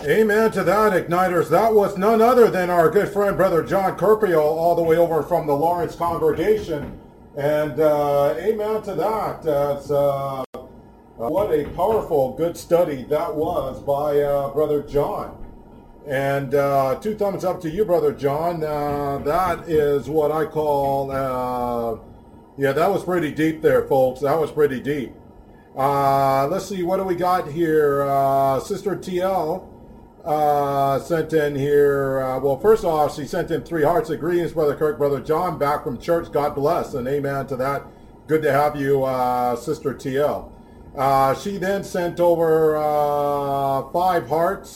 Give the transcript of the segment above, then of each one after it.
Amen to that, Igniters. That was none other than our good friend, Brother John Corpio, all the way over from the Lawrence congregation. And amen to that. What a powerful, good study that was by Brother John. And 2 thumbs up to you, Brother John. That is what I call, yeah, that was pretty deep there, folks. That was pretty deep. Let's see, what do we got here? Sister TL sent in here, well, first off, she sent in 3 hearts of greetings, Brother Kirk, Brother John, back from church. God bless, and amen to that. Good to have you, Sister TL. She then sent over 4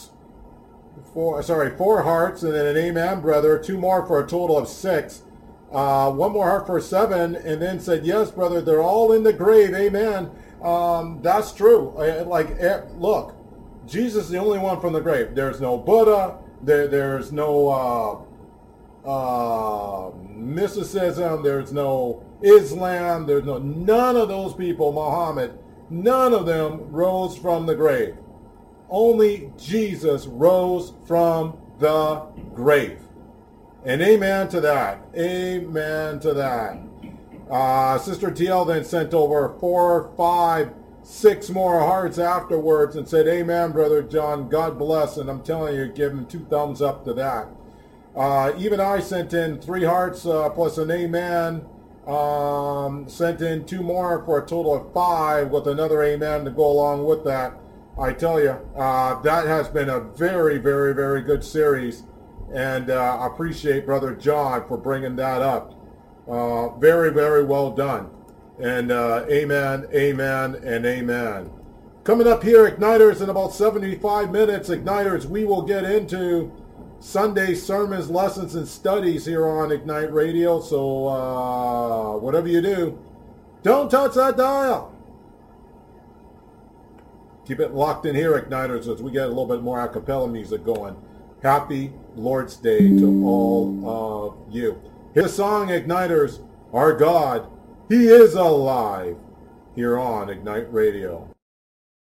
hearts, and then an amen, brother. 2 more for a total of 6. 1 more heart for 7, and then said, yes, brother, they're all in the grave, amen. That's true. Look, Jesus is the only one from the grave. There's no Buddha. There's no mysticism. There's no Islam. There's none of those people, Muhammad. None of them rose from the grave. Only Jesus rose from the grave. And amen to that. Amen to that. Sister TL then sent over 4, 5, 6 more hearts afterwards and said, amen, Brother John, God bless. And I'm telling you, give him 2 thumbs up to that. Even I sent in 3 hearts plus an amen. Sent in 2 more for a total of 5 with another amen to go along with that. I tell you, that has been a very, very, very good series. And I appreciate Brother John for bringing that up. Very, very well done. And amen, amen, and amen. Coming up here, Igniters, in about 75 minutes, Igniters, we will get into Sunday sermons, lessons, and studies here on Ignite Radio. So whatever you do, don't touch that dial. Keep it locked in here, Igniters, as we get a little bit more a cappella music going. Happy Lord's Day to all of you. Here's the song, Igniters. Our God, He is alive, here on Ignite Radio.